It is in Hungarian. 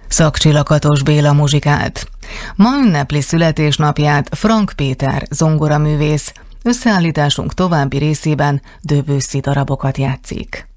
Szakcsi Lakatos Béla muzsikált. Ma ünnepli születésnapját Frank Péter zongoraművész. Összeállításunk további részében Debussy darabokat játszik.